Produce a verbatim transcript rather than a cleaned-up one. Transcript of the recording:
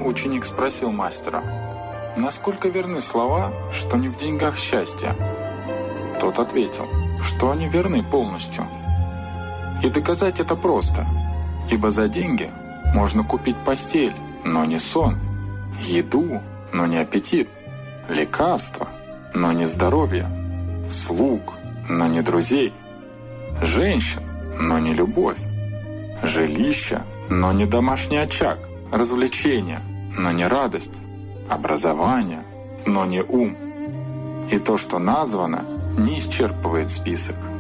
Ученик спросил мастера: «Насколько верны слова, что не в деньгах счастье?» Тот ответил, что они верны полностью. И доказать это просто, ибо за деньги можно купить постель, но не сон, еду, но не аппетит, лекарства, но не здоровье, слуг, но не друзей, женщин, но не любовь, жилище, но не домашний очаг, развлечения, но не радость, образование, но не ум. И то, что названо, не исчерпывает список.